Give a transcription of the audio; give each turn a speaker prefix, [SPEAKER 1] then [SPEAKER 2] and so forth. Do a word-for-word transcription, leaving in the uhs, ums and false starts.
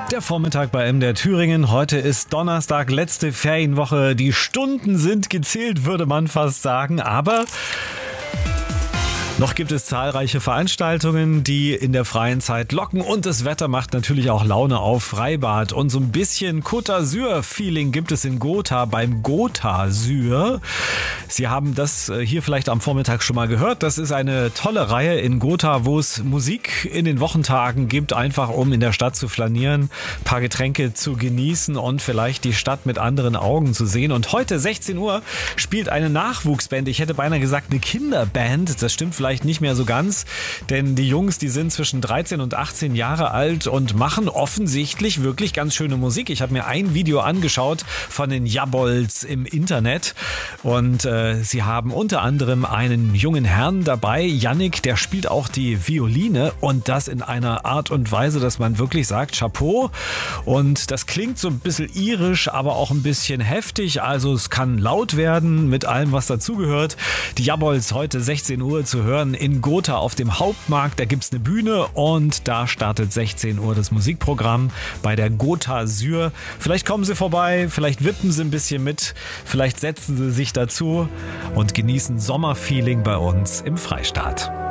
[SPEAKER 1] Der Vormittag bei M D R Thüringen. Heute ist Donnerstag, letzte Ferienwoche. Die Stunden sind gezählt, würde man fast sagen. Aber noch gibt es zahlreiche Veranstaltungen, die in der freien Zeit locken, und das Wetter macht natürlich auch Laune auf Freibad. Und so ein bisschen Côte d'Azur-Feeling gibt es in Gotha beim Gotha Sur. Sie haben das hier vielleicht am Vormittag schon mal gehört. Das ist eine tolle Reihe in Gotha, wo es Musik in den Wochentagen gibt, einfach um in der Stadt zu flanieren, ein paar Getränke zu genießen und vielleicht die Stadt mit anderen Augen zu sehen. Und heute sechzehn Uhr spielt eine Nachwuchsband, ich hätte beinahe gesagt eine Kinderband, das stimmt vielleicht nicht mehr so ganz, denn die Jungs, die sind zwischen dreizehn und achtzehn Jahre alt und machen offensichtlich wirklich ganz schöne Musik. Ich habe mir ein Video angeschaut von den Jabolz im Internet und äh, sie haben unter anderem einen jungen Herrn dabei, Yannick, der spielt auch die Violine, und das in einer Art und Weise, dass man wirklich sagt, Chapeau, und das klingt so ein bisschen irisch, aber auch ein bisschen heftig, also es kann laut werden mit allem, was dazugehört. Die Jabolz heute sechzehn Uhr zu hören in Gotha auf dem Hauptmarkt. Da gibt es eine Bühne und da startet sechzehn Uhr das Musikprogramm bei der Côte d'Azur. Vielleicht kommen Sie vorbei, vielleicht wippen Sie ein bisschen mit, vielleicht setzen Sie sich dazu und genießen Sommerfeeling bei uns im Freistaat.